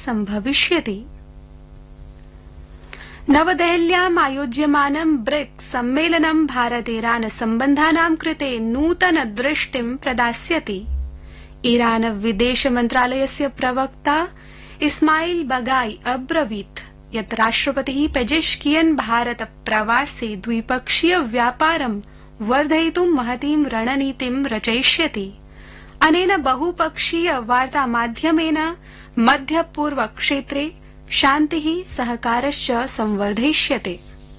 सम्भविष्यति। नवदेहल्याम् आयोज्यमानं BRICS सम्मेलनं भारत-ईरान सम्बन्धानां कृते नूतन दृष्टिं प्रदास्यति। Iran विदेश मन्त्रालयस्य प्रवक्ता इस्माइल बगाई अब्रवीत् यत् राष्ट्रपतिः पेजेश्कियन् भारत प्रवासे द्विपक्षीय व्यापारं वर्धयितुं महतीं रणनीतिं रचयिष्यति। अनेन बहुपक्षीय वार्ता माध्यमेन मध्यपूर्व क्षेत्रे शान्तिः सहकारश्च संवर्धयिष्यते।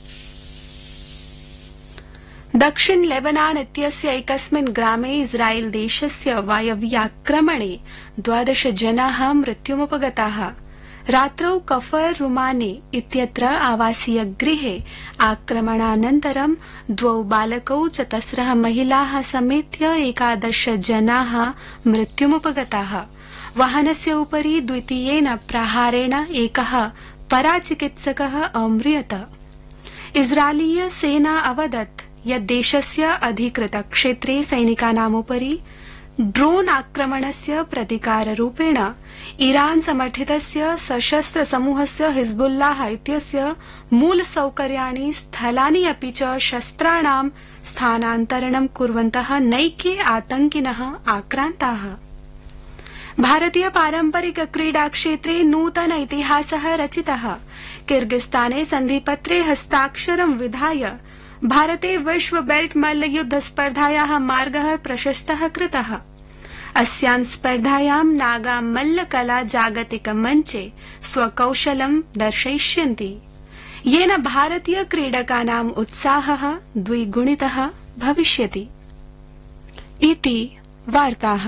दक्षिण लेबनान इत्यस्य एकस्मिन् ग्रामे इस्राएल देशस्य वायव्याक्रमणे 12 जनाः मृत्युमुपगताः। रात्रौ कफर रुमाने इत्यत्र आवासीय गृहे आक्रमणानन्तरं 2 बालकौ 4 महिलाः समेत्य 11 जनाः मृत्युमुपगताः। वाहनस्य उपरि द्वितीयेन प्रहारेण एकः पराचिकित्सकः अम्रियत। इस्राएलीय सेना अवदत् यत् देशस्य अधिकृत क्षेत्रे सैनिकानामुपरि ड्रोन आक्रमणस्य प्रतिकाररूपेण ईरान समर्थितस्य सशस्त्र समूहस्य हिजबुल्लाह इत्यस्य मूलसौकर्याणि स्थलानि अपि च शस्त्राणां स्थानान्तरणं कुर्वन्तः नैके आतंकिनः आक्रान्ताः। भारतीय पारम्परिक क्रीडा क्षेत्रे नूतन इतिहासः रचितः। किर्गिस्ताने सन्धिपत्रे हस्ताक्षरं विधाय भारते विश्व बेल्ट मल्लयुद्ध स्पर्धायाः मार्गः प्रशस्तः कृतः। अस्यां स्पर्धायां नागा मल्लकला जागतिक मञ्चे स्वकौशलं दर्शयिष्यन्ति, येन भारतीय क्रीडकानाम् उत्साहः द्विगुणितः भविष्यति। इति वार्ताः।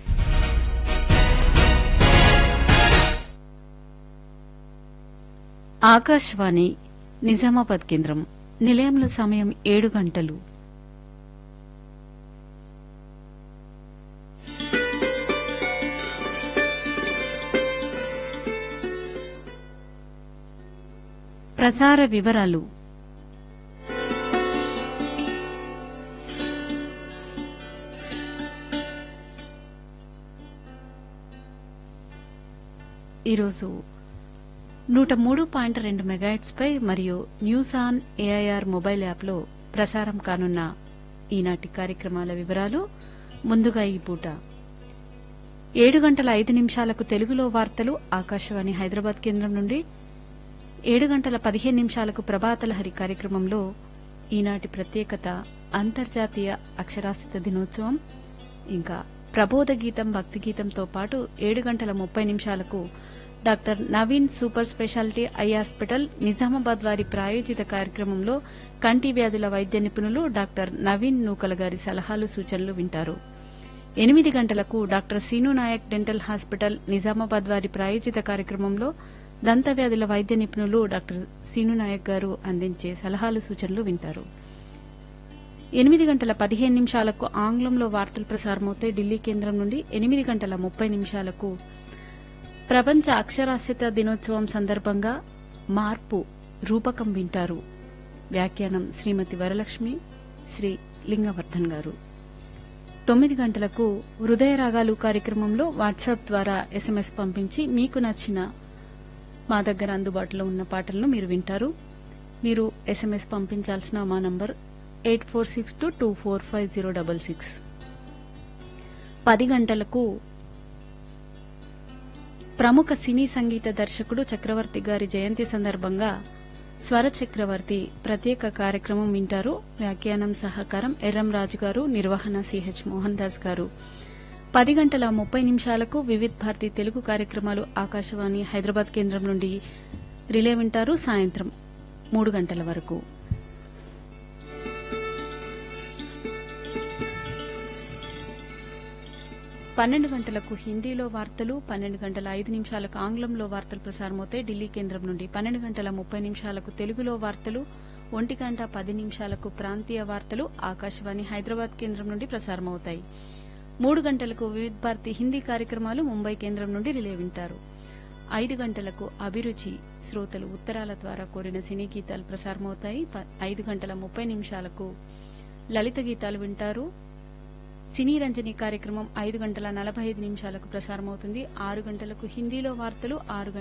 ఆకాశవాణి నిజామాబాద్ కేంద్రం. నిలయంలో సమయం 7 గంటలు. ప్రసార వివరాలు. ఈరోజు 103.2 మెగాహెర్ట్జ్ పై మరియు న్యూస్ ఆన్ ఏఐఆర్ మొబైల్ యాప్లో ప్రసారం కానున్న ఈనాటి కార్యక్రమాల వివరాలు. ముందుగా ఈ పూట 7:05 తెలుగులో వార్తలు ఆకాశవాణి హైదరాబాద్ కేంద్రం నుండి, 7:15 ప్రభాతలహరి కార్యక్రమంలో ఈనాటి ప్రత్యేకత అంతర్జాతీయ అక్షరాస్యత దినోత్సవం, ఇంకా ప్రబోధ గీతం భక్తి గీతంతో పాటు 7:30 doctor Naveen super speciality eye hospital Nizamabad వారి ప్రాయోజిత కార్యక్రమంలో కంటి వ్యాధుల వైద్య నిపుణులు డాక్టర్ నవీన్ నూకల గారి సలహాలు సూచనలు వింటారు. 8 గంటలకు doctor scene Naik dental hospital Nizamabad వారి ప్రాయోజిత కార్యక్రమంలో దంత వ్యాధుల వైద్య నిపుణులు డాక్టర్ సీను నాయక్ గారు అందించే సలహాలు సూచనలు వింటారు. 8:15 ఆంగ్లంలో వార్తలు ప్రసారమవుతాయి ఢిల్లీ కేంద్రం నుండి. 8:30 ప్రపంచ అక్షరాస్యత దినోత్సవం సందర్భంగా మార్పు రూపకం వింటారు. వ్యాఖ్యానం శ్రీమతి వరలక్ష్మి శ్రీ లింగవర్ధన్ గారు. 9 గంటలకు హృదయ రాగాలు కార్యక్రమంలో వాట్సాప్ ద్వారా ఎస్ఎంఎస్ పంపించి మీకు నచ్చిన మా దగ్గర అందుబాటులో ఉన్న పాటలను మీరు వింటారు. మీరు ఎస్ఎంఎస్ పంపించాల్సిన మా నంబర్ 8462245066. 10 గంటలకు ప్రముఖ సినీ సంగీత దర్శకుడు చక్రవర్తి గారి జయంతి సందర్భంగా స్వర చక్రవర్తి ప్రత్యేక కార్యక్రమం వింటారు. వ్యాఖ్యానం సహకారం ఎర్రం రాజు గారు, నిర్వహణ సిహెచ్ మోహన్ దాస్ గారు. 10:30 వివిధ్ భారతి తెలుగు కార్యక్రమాలు ఆకాశవాణి హైదరాబాద్ కేంద్రం నుండి రిలే వింటారు. సాయంత్రం 3 గంటల వరకు. 12 గంటలకు హిందీలో వార్తలు, 12:05 ఆంగ్లంలో వార్తలు ప్రసారమవుతాయి ఢిల్లీ కేంద్రం నుండి. 12:30 తెలుగులో వార్తలు, 1:10 ప్రాంతీయ వార్తలు ఆకాశవాణి హైదరాబాద్ కేంద్రం నుండి ప్రసారమవుతాయి. 3 గంటలకు వివిధ్ భారతి హిందీ కార్యక్రమాలు ముంబై కేంద్రం నుండి రిలే వింటారు. 5 గంటలకు అభిరుచి శ్రోతలు ఉత్తరాల ద్వారా కోరిన సినీ గీతాలు ప్రసారమవుతాయి. 5:30 లలిత గీతాలు వింటారు. సినీ రంజని కార్యక్రమం 5:45 ప్రసారమవుతుంది. 6 గంటలకు హిందీలో వార్తలు, 6